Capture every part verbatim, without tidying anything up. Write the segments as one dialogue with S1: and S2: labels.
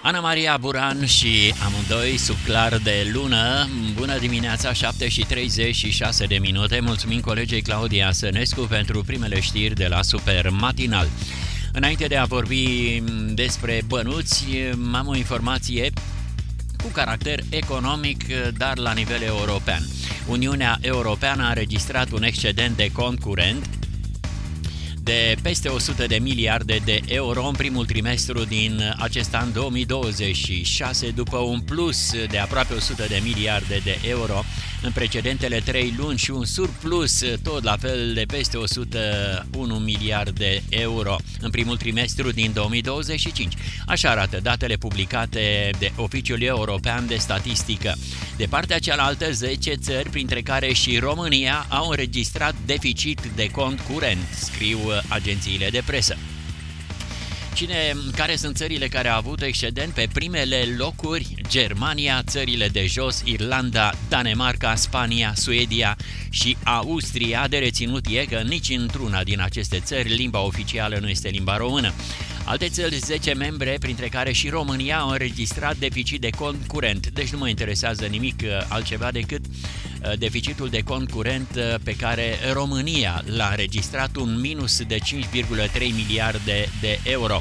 S1: Ana Maria Buran și amândoi sub clar de lună. Bună dimineața, șapte și treizeci și șase de minute. Mulțumim colegei Claudia Sănescu pentru primele știri de la Super Matinal. Înainte de a vorbi despre bănuți, am o informație cu caracter economic, dar la nivel european. Uniunea Europeană a înregistrat un excedent de cont curent de peste o sută de miliarde de euro în primul trimestru din acest an două mii douăzeci și șase, după un plus de aproape o sută de miliarde de euro în precedentele trei luni și un surplus tot la fel de peste o sută unu miliarde de euro în primul trimestru din două mii douăzeci și cinci. Așa arată datele publicate de Oficiul European de Statistică. De partea cealaltă, zece țări, printre care și România, au înregistrat deficit de cont curent, scriu agențiile de presă. Cine, care sunt țările care au avut excedent? Pe primele locuri, Germania, țările de jos, Irlanda, Danemarca, Spania, Suedia și Austria. De reținut e că nici într-una din aceste țări limba oficială nu este limba română. Alte țări, zece membre, printre care și România, au înregistrat deficit de cont curent. Deci nu mă interesează nimic altceva decât deficitul de cont curent pe care România l-a înregistrat, un minus de cinci virgulă trei miliarde de euro.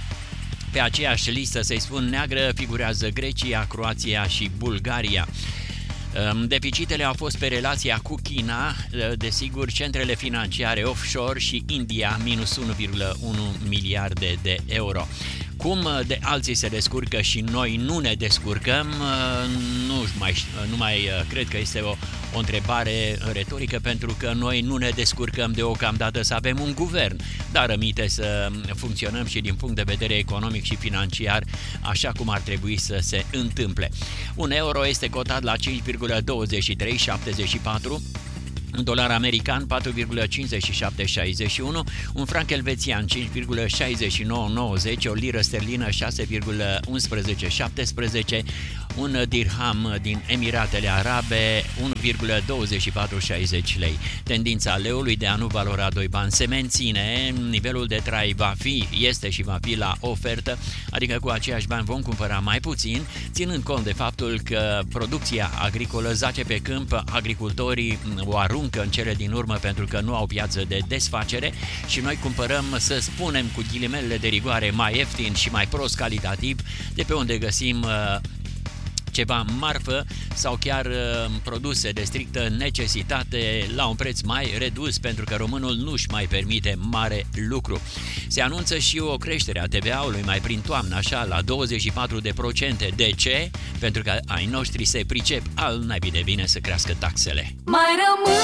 S1: Pe aceeași listă, să-i spun neagră, figurează Grecia, Croația și Bulgaria. Deficitele au fost pe relația cu China, desigur, centrele financiare offshore și India, minus unu virgulă unu miliarde de euro. Cum de alții se descurcă și noi nu ne descurcăm, nu mai, nu mai cred că este o, o întrebare retorică, pentru că noi nu ne descurcăm deocamdată să avem un guvern, dar rămite să funcționăm și din punct de vedere economic și financiar așa cum ar trebui să se întâmple. Un euro este cotat la cinci virgulă douăzeci și trei șaptezeci și patru, un dolar american patru virgulă cincizeci și șapte șaizeci și unu, un franc elvețian cinci virgulă șaizeci și nouă nouăzeci, o liră sterlină șase virgulă unsprezece șaptesprezece, un dirham din Emiratele Arabe unu virgulă douăzeci și patru șaizeci lei. Tendința leului de a nu valora doi bani se menține, nivelul de trai va fi, este și va fi la ofertă, adică cu aceiași bani vom cumpăra mai puțin, ținând cont de faptul că producția agricolă zace pe câmp, agricultorii o aruncă în cele din urmă pentru că nu au piață de desfacere și noi cumpărăm, să spunem cu ghilimelele de rigoare, mai ieftin și mai prost calitativ, de pe unde găsim uh, ceva marfă sau chiar uh, produse de strictă necesitate la un preț mai redus, pentru că românul nu-și mai permite mare lucru. Se anunță și o creștere a T V A-ului mai prin toamnă, așa, la douăzeci și patru de procente. De ce? Pentru că ai noștri se pricep al naibii de bine să crească taxele.
S2: Mai rămâne